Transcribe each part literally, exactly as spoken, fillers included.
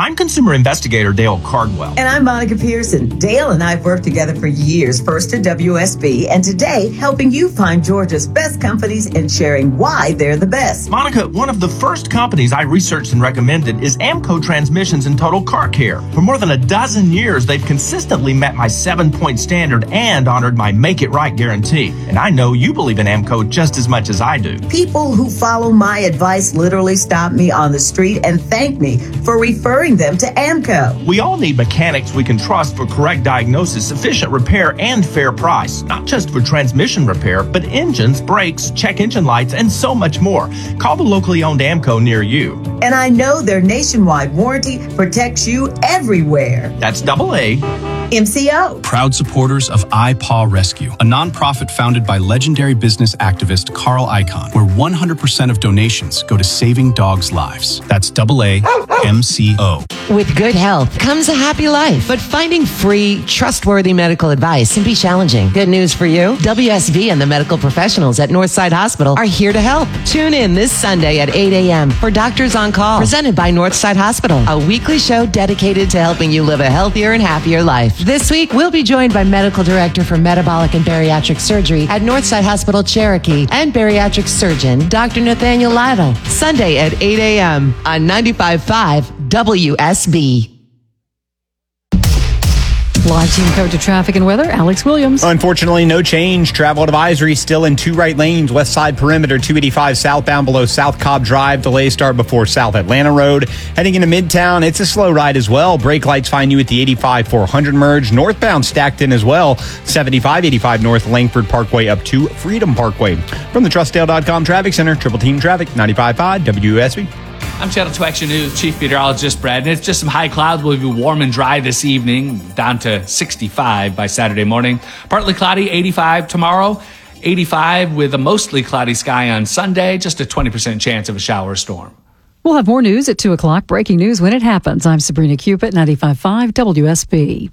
I'm consumer investigator Dale Cardwell. And I'm Monica Pearson. Dale and I have worked together for years, first at W S B, and today helping you find Georgia's best companies and sharing why they're the best. Monica, one of the first companies I researched and recommended is AMCO Transmissions and Total Car Care. For more than a dozen years, they've consistently met my seven-point standard and honored my Make It Right guarantee. And I know you believe in AMCO just as much as I do. People who follow my advice literally stop me on the street and thank me for referring them to AMCO. We all need mechanics we can trust for correct diagnosis, efficient repair, and fair price. Not just for transmission repair, but engines, brakes, check engine lights, and so much more. Call the locally owned AMCO near you. And I know their nationwide warranty protects you everywhere. That's double A. M C O. Proud supporters of iPaw Rescue, a nonprofit founded by legendary business activist Carl Icahn, where one hundred percent of donations go to saving dogs' lives. That's double A M C O. With good health comes a happy life, but finding free, trustworthy medical advice can be challenging. Good news for you. W S B and the medical professionals at Northside Hospital are here to help. Tune in this Sunday at eight a.m. for Doctors on Call, presented by Northside Hospital, a weekly show dedicated to helping you live a healthier and happier life. This week, we'll be joined by Medical Director for Metabolic and Bariatric Surgery at Northside Hospital Cherokee and Bariatric Surgeon, Doctor Nathaniel Lytle. Sunday at eight a.m. on ninety-five point five W S B. Live team code to traffic and weather, Alex Williams. Unfortunately, no change. Travel advisory still in two right lanes. West side perimeter, two eighty-five southbound below South Cobb Drive. Delays start before South Atlanta Road. Heading into Midtown, it's a slow ride as well. Brake lights find you at the eighty-five four hundred merge. Northbound stacked in as well. seventy-five eighty-five North Langford Parkway up to Freedom Parkway. From the Trustdale dot com Traffic Center, Triple Team Traffic, ninety-five point five W S B. I'm Channel two Action News Chief Meteorologist Brad, and it's just some high clouds. Will be warm and dry this evening, down to sixty-five by Saturday morning. Partly cloudy, eighty-five tomorrow, eighty-five with a mostly cloudy sky on Sunday, just a twenty percent chance of a shower or storm. We'll have more news at two o'clock. Breaking news when it happens. I'm Sabrina Cupid, ninety-five point five W S B.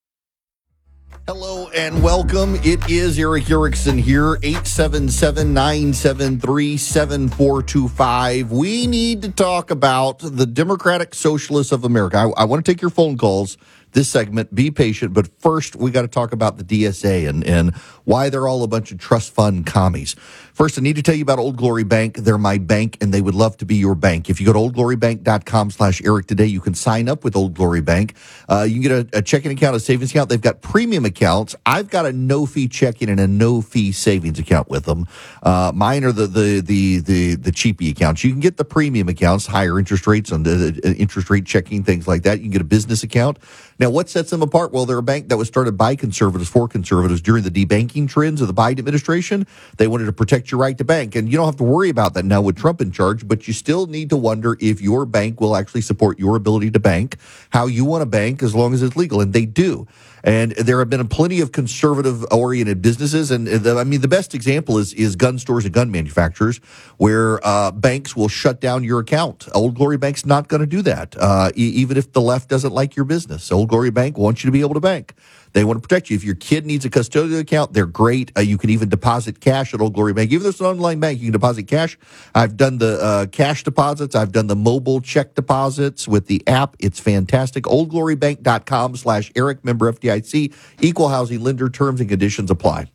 Hello and welcome. It is Eric Erickson here, eight seven seven, nine seven three, seven four two five. We need to talk about the Democratic Socialists of America. I, I want to take your phone calls this segment. Be patient, but first we got to talk about the D S A and, and why they're all a bunch of trust fund commies. First, I need to tell you about Old Glory Bank. They're my bank, and they would love to be your bank. If you go to old glory bank dot com slash Eric today, you can sign up with Old Glory Bank. Uh, you can get a, a checking account, a savings account. They've got premium accounts. I've got a no-fee checking and a no-fee savings account with them. Uh, mine are the the the the the cheapy accounts. You can get the premium accounts, higher interest rates on the, the interest rate checking, things like that. You can get a business account. Now, what sets them apart? Well, they're a bank that was started by conservatives for conservatives during the debanking trends of the Biden administration. They wanted to protect your right to bank, and you don't have to worry about that now with Trump in charge, but you still need to wonder if your bank will actually support your ability to bank, how you want to bank, as long as it's legal, and they do. And there have been plenty of conservative-oriented businesses, and the, I mean, the best example is is gun stores and gun manufacturers, where uh, banks will shut down your account. Old Glory Bank's not going to do that, uh, e- even if the left doesn't like your business. Old Glory Bank wants you to be able to bank. They want to protect you. If your kid needs a custodial account, they're great. Uh, you can even deposit cash at Old Glory Bank. Even though it's an online bank, you can deposit cash. I've done the uh, cash deposits. I've done the mobile check deposits with the app. It's fantastic. old glory bank dot com slash Eric, member F D I C. Equal housing lender. Terms and conditions apply.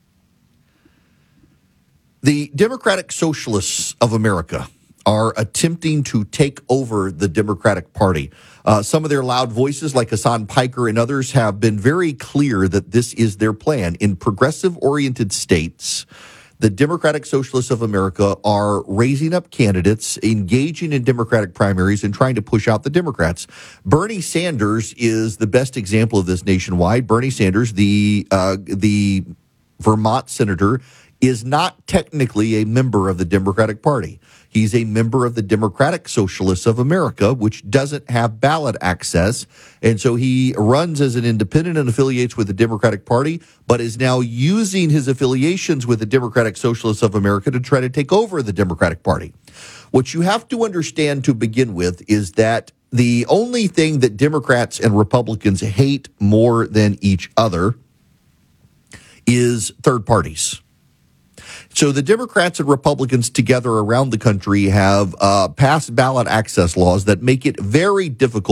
The Democratic Socialists of America are attempting to take over the Democratic Party. Uh, some of their loud voices, like Hassan Piker and others, have been very clear that this is their plan. In progressive-oriented states, the Democratic Socialists of America are raising up candidates, engaging in Democratic primaries, and trying to push out the Democrats. Bernie Sanders is the best example of this nationwide. Bernie Sanders, the uh, the Vermont senator, is not technically a member of the Democratic Party. He's a member of the Democratic Socialists of America, which doesn't have ballot access. And so he runs as an independent and affiliates with the Democratic Party, but is now using his affiliations with the Democratic Socialists of America to try to take over the Democratic Party. What you have to understand to begin with is that the only thing that Democrats and Republicans hate more than each other is third parties. So the Democrats and Republicans together around the country have uh, passed ballot access laws that make it very difficult